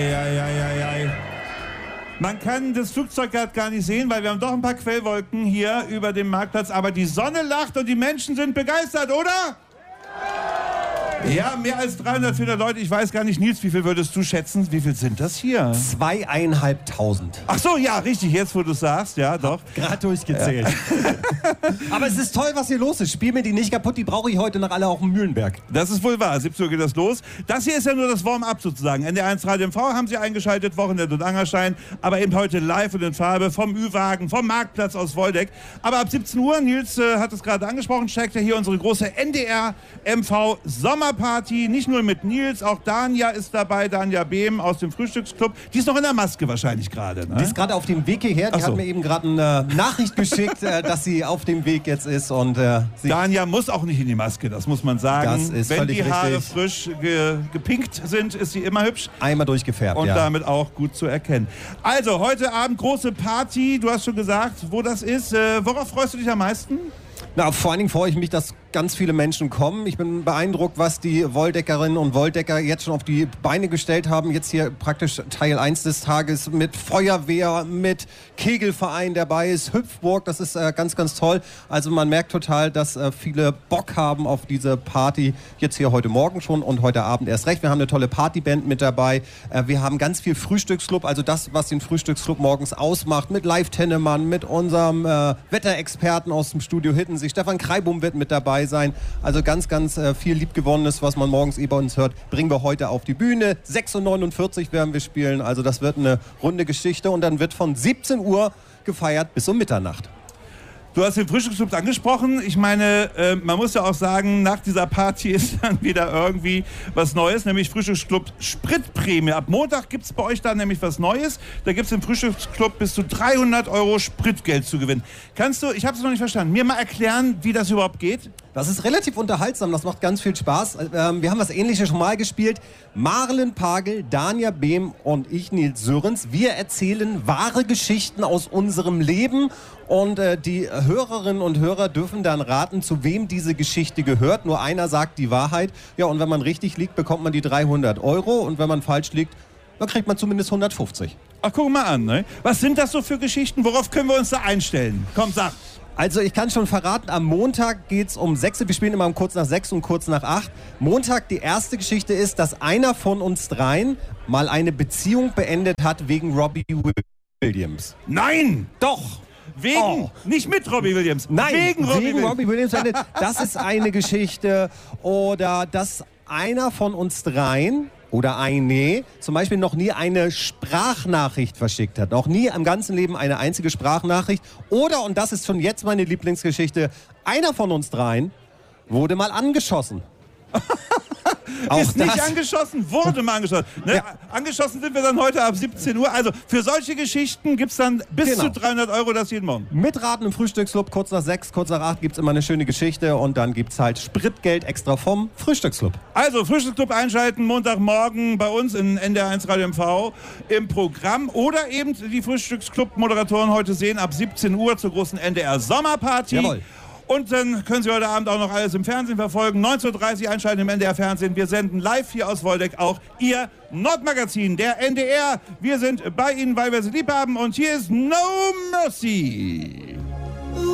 Man kann das Flugzeug gerade gar nicht sehen, weil wir haben doch ein paar Quellwolken hier über dem Marktplatz. Aber die Sonne lacht und die Menschen sind begeistert, oder? Ja, mehr als 300, 400 Leute. Ich weiß gar nicht, Nils, wie viel würdest du schätzen? Wie viel sind das hier? 2.500. Ach so, ja, richtig, jetzt wo du sagst, ja, doch. Gerade durchgezählt. Ja. Aber es ist toll, was hier los ist. Spiel mir die nicht kaputt, die brauche ich heute nach alle auch im Mühlenberg. Das ist wohl wahr, 17 Uhr geht das los. Das hier ist ja nur das Warm-up sozusagen. NDR1 Radio MV haben sie eingeschaltet, Wochenende und Angerstein, aber eben heute live und in Farbe vom Ü-Wagen, vom Marktplatz aus Woldeck. Aber ab 17 Uhr, Nils hat es gerade angesprochen, steigt ja hier unsere große NDR MV Sommerparty. Nicht nur mit Nils, auch Danja ist dabei, Danja Behm aus dem Frühstücksclub. Die ist noch in der Maske wahrscheinlich gerade. Ne? Die ist gerade auf dem Weg hierher. Die hat mir eben gerade eine Nachricht geschickt, dass sie auf dem Weg jetzt ist. Und Danja muss auch nicht in die Maske, das muss man sagen. Das ist Wenn völlig die Haare richtig. frisch gepinkt sind, ist sie immer hübsch. Einmal durchgefärbt, und ja. damit auch gut zu erkennen. Also, heute Abend große Party. Du hast schon gesagt, wo das ist. Worauf freust du dich am meisten? Na, vor allen Dingen freue ich mich, dass ganz viele Menschen kommen. Ich bin beeindruckt, was die Woldeckerinnen und Woldecker jetzt schon auf die Beine gestellt haben. Jetzt hier praktisch Teil 1 des Tages mit Feuerwehr, mit Kegelverein dabei ist, Hüpfburg, das ist ganz, ganz toll. Also man merkt total, dass viele Bock haben auf diese Party. Jetzt hier heute Morgen schon und heute Abend erst recht. Wir haben eine tolle Partyband mit dabei. Wir haben ganz viel Frühstücksclub, also das, was den Frühstücksclub morgens ausmacht, mit Live Tennemann, mit unserem Wetterexperten aus dem Studio Hittensee. Stefan Kreibum wird mit dabei sein. Also ganz, ganz viel Liebgewonnenes, was man morgens bei uns hört, bringen wir heute auf die Bühne. 6.49 Uhr werden wir spielen. Also das wird eine runde Geschichte und dann wird von 17 Uhr gefeiert bis um Mitternacht. Du hast den Frühstücksclub angesprochen. Ich meine, man muss ja auch sagen, nach dieser Party ist dann wieder irgendwie was Neues, nämlich Frühstücksclub Spritprämie. Ab Montag gibt es bei euch dann nämlich was Neues. Da gibt es im Frühstücksclub bis zu 300 € Spritgeld zu gewinnen. Kannst du, ich habe es noch nicht verstanden, mir mal erklären, wie das überhaupt geht? Das ist relativ unterhaltsam, das macht ganz viel Spaß. Wir haben das Ähnliche schon mal gespielt. Marlen Pagel, Danja Behm und ich, Nils Sörens, wir erzählen wahre Geschichten aus unserem Leben. Und die Hörerinnen und Hörer dürfen dann raten, zu wem diese Geschichte gehört. Nur einer sagt die Wahrheit. Ja, und wenn man richtig liegt, bekommt man die 300 €. Und wenn man falsch liegt, dann kriegt man zumindest 150. Ach, guck mal an, ne? Was sind das so für Geschichten? Worauf können wir uns da einstellen? Komm, sag. Also ich kann schon verraten, am Montag geht's um 6 Uhr. Wir spielen immer um kurz nach 6 und kurz nach 8. Montag, die erste Geschichte ist, dass einer von uns dreien mal eine Beziehung beendet hat wegen Robbie Williams. Nein! Doch! Wegen, nicht mit Robbie Williams. Nein, wegen Robbie Williams. Das ist eine Geschichte. Oder dass einer von uns dreien oder eine zum Beispiel noch nie eine Sprachnachricht verschickt hat. Noch nie im ganzen Leben eine einzige Sprachnachricht. Oder, und das ist schon jetzt meine Lieblingsgeschichte, einer von uns dreien wurde mal angeschossen. Ist nicht angeschossen, wurde mal angeschossen. Ne? Ja. Angeschossen sind wir dann heute ab 17 Uhr. Also für solche Geschichten gibt es dann bis zu 300 € das jeden Morgen. Mitraten im Frühstücksclub, kurz nach 6, kurz nach 8 gibt es immer eine schöne Geschichte und dann gibt es halt Spritgeld extra vom Frühstücksclub. Also Frühstücksclub einschalten, Montagmorgen bei uns in NDR1 Radio MV im Programm oder eben die Frühstücksclub-Moderatoren heute sehen ab 17 Uhr zur großen NDR-Sommerparty. Jawohl. Und dann können Sie heute Abend auch noch alles im Fernsehen verfolgen. 19.30 Uhr einschalten im NDR-Fernsehen. Wir senden live hier aus Woldeck auch Ihr Nordmagazin, der NDR. Wir sind bei Ihnen, weil wir Sie lieb haben. Und hier ist No Mercy.